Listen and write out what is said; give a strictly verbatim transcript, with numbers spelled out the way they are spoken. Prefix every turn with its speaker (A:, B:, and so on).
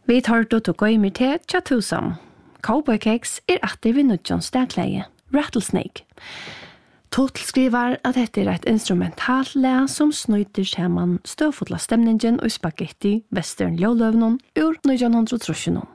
A: Vi tar då till Goimer till Chatusam. Cowboy Cakes er atter vid nødjons stakleie, Rattlesnake. Total skriver at dette er et instrumentalt le som snøyter sammen støvfotla stemningen og spaghetti western ljøløvnen ur nittenhundraåttitre.